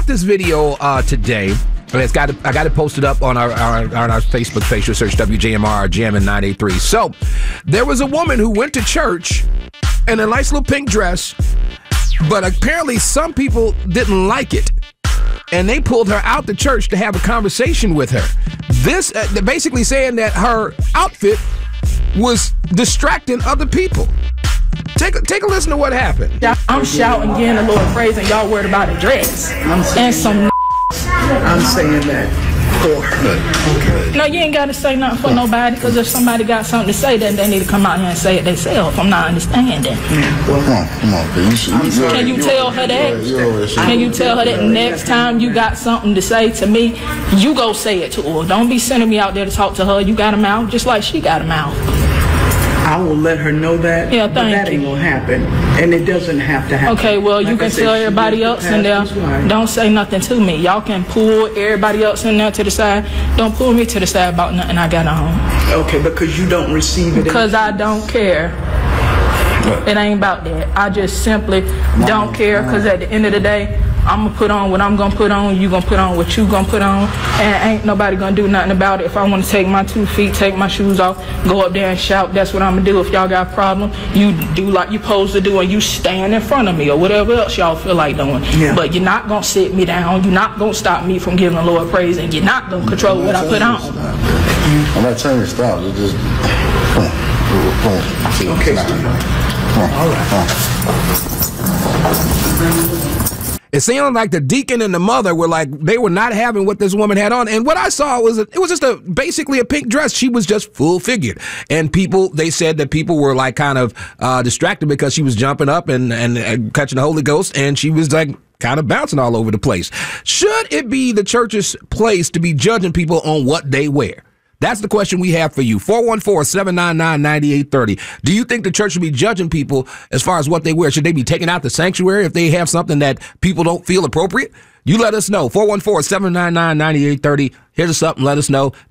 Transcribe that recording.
caught this video today. I got it posted up on our Facebook page. You'll search WJMR Jammin' 983. So there was a woman who went to church in a nice little pink dress, but apparently some people didn't like it, and they pulled her out the church to have a conversation with her. This basically saying that her outfit was distracting other people. Take a listen to what happened. I'm shouting, getting the Lord praise, and y'all worried about a dress and some. I'm saying that for her. Okay. No, you ain't got to say nothing for nobody, because if somebody got something to say, then they need to come out here and say it themselves. I'm not understanding. Come on, please. Can you tell her that? Can you tell her that next time you got something to say to me, you go say it to her. Don't be sending me out there to talk to her. You got a mouth just like she got a mouth. I will let her know that. Yeah, but thank that ain't you. gonna happen, and it doesn't have to happen. Okay, well, you Like I can said, tell she everybody was else the in there, pastor's wife. don't say nothing to me. Y'all can pull everybody else in there to the side. Don't pull me to the side about nothing I got on. Okay, because you don't receive it. Because I don't care. It ain't about that. I just simply don't care, because at the end of the day, I'm going to put on what I'm going to put on, you going to put on what you going to put on, and ain't nobody going to do nothing about it. If I want to take my 2 feet, take my shoes off, go up there and shout, that's what I'm going to do. If y'all got a problem, you do like you supposed to do, and you stand in front of me or whatever else y'all feel like doing. Yeah. But you're not going to sit me down. You're not going to stop me from giving the Lord praise, and you're not going to control what I put on. I'm not telling you to stop. You just Okay, all right. It seemed like the deacon and the mother were like, they were not having what this woman had on. And what I saw was, it was just basically a pink dress. She was just full figured. And they said that people were like kind of distracted because she was jumping up and catching the Holy Ghost. And she was like kind of bouncing all over the place. Should it be the church's place to be judging people on what they wear? That's the question we have for you. 414-799-9830. Do you think the church should be judging people as far as what they wear? Should they be taking out the sanctuary if they have something that people don't feel appropriate? You let us know. 414-799-9830. Hit us up and let us know.